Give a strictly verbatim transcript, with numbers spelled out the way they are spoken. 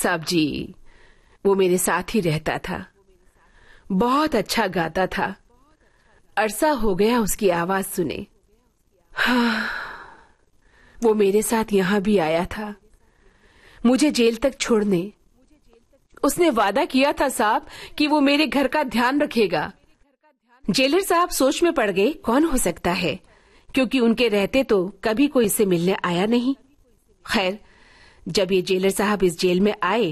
साहब जी, वो मेरे साथ ही रहता था, बहुत अच्छा गाता था। अरसा हो गया उसकी आवाज सुने। हाँ, वो मेरे साथ यहाँ भी आया था, मुझे जेल तक छोड़ने। उसने वादा किया था साहब कि वो मेरे घर का ध्यान रखेगा। जेलर साहब सोच में पड़ गए, कौन हो सकता है, क्योंकि उनके रहते तो कभी कोई इससे मिलने आया नहीं। खैर, जब ये जेलर साहब इस जेल में आए